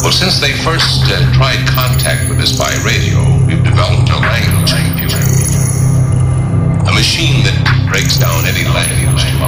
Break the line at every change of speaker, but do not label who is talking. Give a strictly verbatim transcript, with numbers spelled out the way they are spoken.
Well, since they first uh, tried contact with us by radio, we've developed a language computer. A machine that breaks down any language to